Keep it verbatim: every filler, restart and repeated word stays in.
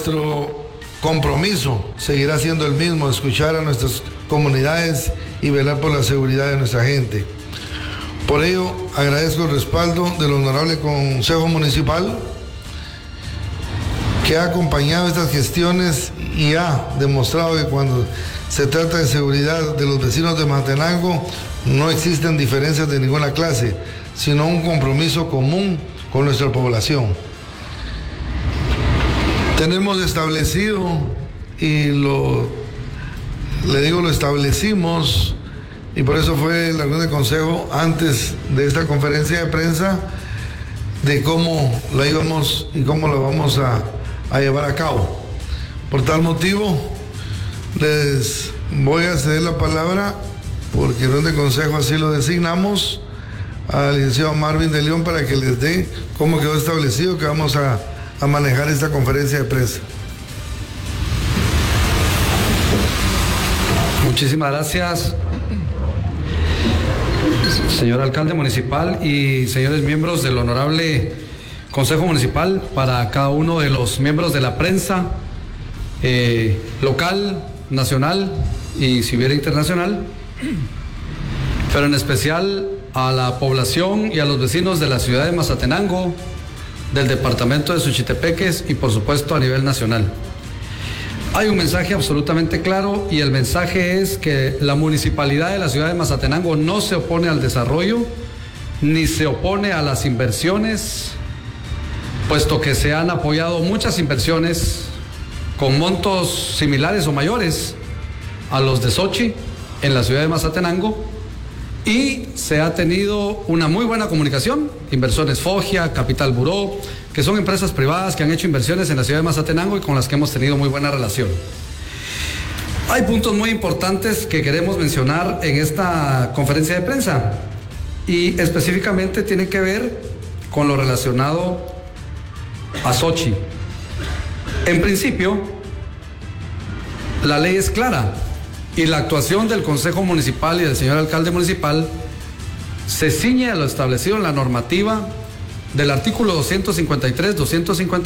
Nuestro compromiso seguirá siendo el mismo, escuchar a nuestras comunidades y velar por la seguridad de nuestra gente. Por ello, agradezco el respaldo del Honorable Consejo Municipal, que ha acompañado estas gestiones y ha demostrado que cuando se trata de seguridad de los vecinos de Mazatenango, no existen diferencias de ninguna clase, sino un compromiso común con nuestra población. Tenemos establecido, y lo, le digo, lo establecimos, y por eso fue la reunión de consejo antes de esta conferencia de prensa, de cómo la íbamos y cómo la vamos a, a llevar a cabo. Por tal motivo, les voy a ceder la palabra, porque el reunión de consejo así lo designamos, al licenciado Marvin de León, para que les dé cómo quedó establecido que vamos a, a manejar esta conferencia de prensa. Muchísimas gracias, señor alcalde municipal y señores miembros del honorable Consejo Municipal. Para cada uno de los miembros de la prensa eh, local, nacional y si hubiera internacional, pero en especial a la población y a los vecinos de la ciudad de Mazatenango, del departamento de Suchitepeques y por supuesto a nivel nacional. Hay un mensaje absolutamente claro, y el mensaje es que la municipalidad de la ciudad de Mazatenango no se opone al desarrollo ni se opone a las inversiones, puesto que se han apoyado muchas inversiones con montos similares o mayores a los de Sochi en la ciudad de Mazatenango, y se ha tenido una muy buena comunicación. Inversiones Foggia, Capital Buró, que son empresas privadas que han hecho inversiones en la ciudad de Mazatenango y con las que hemos tenido muy buena relación. Hay puntos muy importantes que queremos mencionar en esta conferencia de prensa, y específicamente tiene que ver con lo relacionado a Sochi. En principio, la ley es clara, y la actuación del Consejo Municipal y del señor alcalde municipal se ciñe a lo establecido en la normativa del artículo doscientos cincuenta y tres, doscientos cincuenta